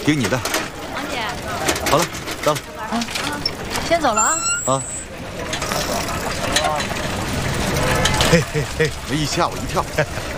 听你的。 王姐， 好了，到了。 先走了啊。 啊。嘿嘿嘿，没吓我一跳。